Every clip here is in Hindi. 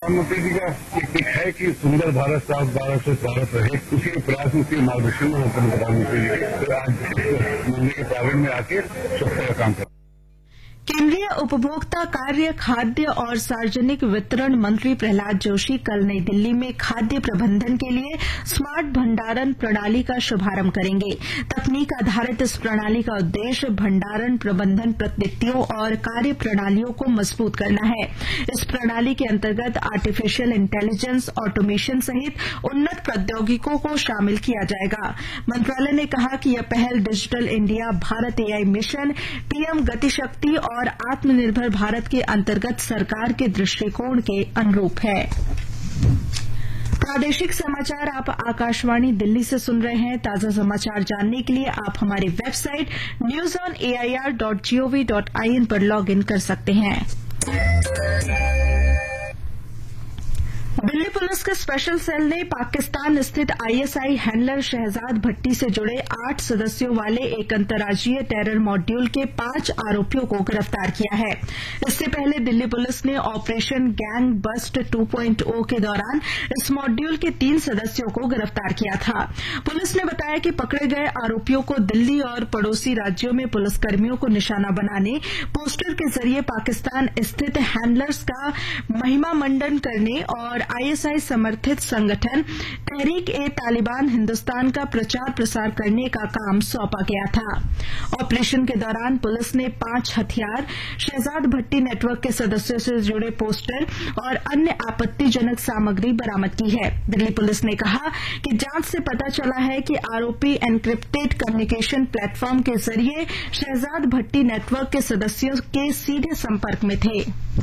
प्रधानमंत्री जी का एक है कि सुंदर भारत साफ भारत स्वच्छ भारत रहे, उसी के प्रयास में उसी मार्गदर्शन में होकर प्रधानमंत्री जी के आज मंदिर के प्रांगण में आके स्वच्छता का काम कर। केंद्रीय उपभोक्ता कार्य, खाद्य और सार्वजनिक वितरण मंत्री प्रहलाद जोशी कल नई दिल्ली में खाद्य प्रबंधन के लिए स्मार्ट भंडारण प्रणाली का शुभारंभ करेंगे। तकनीक आधारित इस प्रणाली का उद्देश्य भंडारण प्रबंधन पद्धतियों और कार्य प्रणालियों को मजबूत करना है। इस प्रणाली के अंतर्गत आर्टिफिशियल इंटेलिजेंस, ऑटोमेशन सहित उन्नत प्रौद्योगिकियों को शामिल किया जाएगा। मंत्रालय ने कहा कि यह पहल digital India, Bharat AI mission, PM Gatishakti और आत्मनिर्भर भारत के अंतर्गत सरकार के दृष्टिकोण के अनुरूप है। प्रादेशिक समाचार आप आकाशवाणी दिल्ली से सुन रहे हैं। ताजा समाचार जानने के लिए आप हमारी वेबसाइट newsonair.gov.in पर लॉग इन कर सकते हैं। दिल्ली पुलिस के स्पेशल सेल ने पाकिस्तान स्थित आईएसआई हैंडलर शहजाद भट्टी से जुड़े 8 सदस्यों वाले एक अंतर्राज्यीय टेरर मॉड्यूल के 5 आरोपियों को गिरफ्तार किया है। इससे पहले दिल्ली पुलिस ने ऑपरेशन गैंग बस्ट 2.0 के दौरान इस मॉड्यूल के 3 सदस्यों को गिरफ्तार किया था। पुलिस ने बताया कि पकड़े गए आरोपियों को दिल्ली और पड़ोसी राज्यों में पुलिसकर्मियों को निशाना बनाने, पोस्टर के जरिए पाकिस्तान स्थित हैंडलर्स का महिमामंडन करने और आईएसआई समर्थित संगठन तहरीक-ए-तालिबान हिंदुस्तान का प्रचार प्रसार करने का काम सौंपा गया था। ऑपरेशन के दौरान पुलिस ने 5 हथियार, शहजाद भट्टी नेटवर्क के सदस्यों से जुड़े पोस्टर और अन्य आपत्तिजनक सामग्री बरामद की है। दिल्ली पुलिस ने कहा कि जांच से पता चला है कि आरोपी एन्क्रिप्टेड कम्युनिकेशन प्लेटफॉर्म के जरिए शहजाद भट्टी नेटवर्क के सदस्यों के सीधे संपर्क में थे।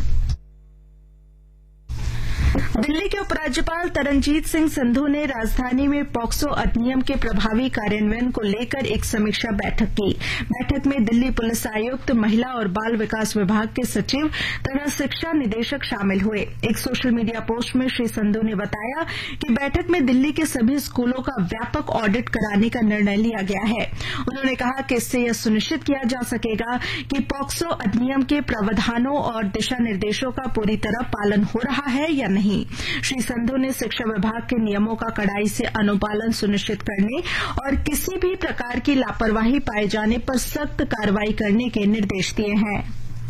दिल्ली के उपराज्यपाल तरनजीत सिंह संधू ने राजधानी में पॉक्सो अधिनियम के प्रभावी कार्यान्वयन को लेकर एक समीक्षा बैठक की। बैठक में दिल्ली पुलिस आयुक्त, महिला और बाल विकास विभाग के सचिव तथा शिक्षा निदेशक शामिल हुए। एक सोशल मीडिया पोस्ट में श्री संधू ने बताया कि बैठक में दिल्ली के सभी स्कूलों का व्यापक ऑडिट कराने का निर्णय लिया गया है। उन्होंने कहा कि इससे यह सुनिश्चित किया जा सकेगा कि पॉक्सो अधिनियम के प्रावधानों और दिशा निर्देशों का पूरी तरह पालन हो रहा है या नहीं। श्री संधू ने शिक्षा विभाग के नियमों का कड़ाई से अनुपालन सुनिश्चित करने और किसी भी प्रकार की लापरवाही पाए जाने पर सख्त कार्रवाई करने के निर्देश दिए हैं।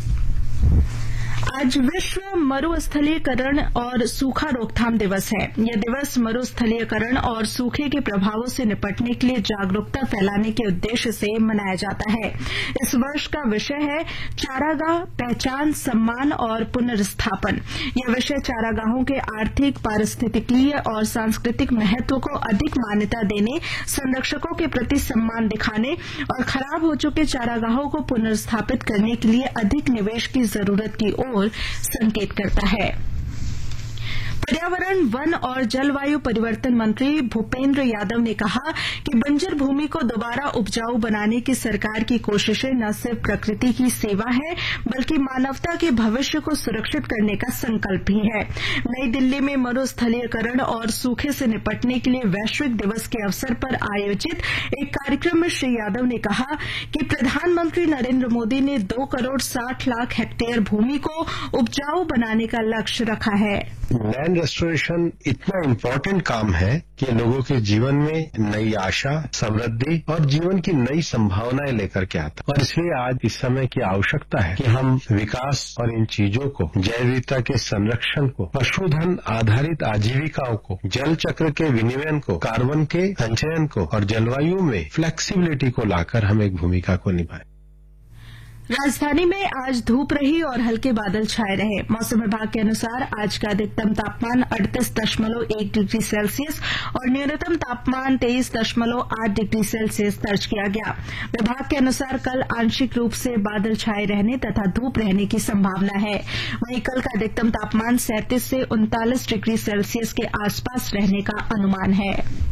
आज विश्व मरुस्थलीकरण और सूखा रोकथाम दिवस है। यह दिवस मरुस्थलीकरण और सूखे के प्रभावों से निपटने के लिए जागरूकता फैलाने के उद्देश्य से मनाया जाता है। इस वर्ष का विषय है चारागाह, पहचान, सम्मान और पुनर्स्थापन। यह विषय चारागाहों के आर्थिक, पारिस्थितिकीय और सांस्कृतिक महत्व को अधिक मान्यता देने, संरक्षकों के प्रति सम्मान दिखाने और खराब हो चुके चारागाहों को पुनर्स्थापित करने के लिए अधिक निवेश की जरूरत की ओर संकेत करता है। पर्यावरण, वन और जलवायु परिवर्तन मंत्री भूपेंद्र यादव ने कहा कि बंजर भूमि को दोबारा उपजाऊ बनाने की सरकार की कोशिशें न सिर्फ प्रकृति की सेवा है बल्कि मानवता के भविष्य को सुरक्षित करने का संकल्प भी है। नई दिल्ली में मरुस्थलीकरण और सूखे से निपटने के लिए वैश्विक दिवस के अवसर पर आयोजित एक कार्यक्रम में श्री यादव ने कहा कि प्रधानमंत्री नरेंद्र मोदी ने 2 करोड़ 60 लाख हेक्टेयर भूमि को उपजाऊ बनाने का लक्ष्य रखा है। लैंड रेस्टोरेशन इतना इम्पोर्टेंट काम है कि लोगों के जीवन में नई आशा, समृद्धि और जीवन की नई संभावनाएं लेकर के आता है। और इसलिए आज इस समय की आवश्यकता है कि हम विकास और इन चीजों को, जैव विविधता के संरक्षण को, पशुधन आधारित आजीविकाओं को, जल चक्र के विनियमन को, कार्बन के संचयन को और जलवायु में फ्लेक्सिबिलिटी को लाकर हम एक भूमिका को निभाएं। राजधानी में आज धूप रही और हल्के बादल छाए रहे। मौसम विभाग के अनुसार आज का अधिकतम तापमान 38.1 डिग्री सेल्सियस और न्यूनतम तापमान 23.8 डिग्री सेल्सियस दर्ज किया गया। विभाग के अनुसार कल आंशिक रूप से बादल छाए रहने तथा धूप रहने की संभावना है। वहीं कल का अधिकतम तापमान 37 से 39 डिग्री सेल्सियस के आसपास रहने का अनुमान है।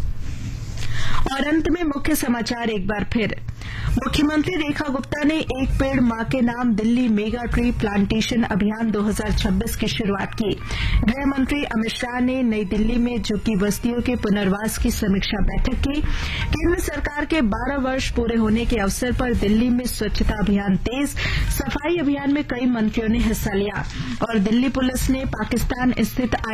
और अंत में मुख्य समाचार एक बार फिर। मुख्यमंत्री रेखा गुप्ता ने एक पेड़ मां के नाम दिल्ली मेगा ट्री प्लांटेशन अभियान 2026 की शुरुआत की। गृह मंत्री अमित शाह ने नई दिल्ली में झुग्गी बस्तियों के पुनर्वास की समीक्षा बैठक की। केंद्र सरकार के 12 वर्ष पूरे होने के अवसर पर दिल्ली में स्वच्छता अभियान तेज, सफाई अभियान में कई मंत्रियों ने हिस्सा लिया। और दिल्ली पुलिस ने पाकिस्तान स्थित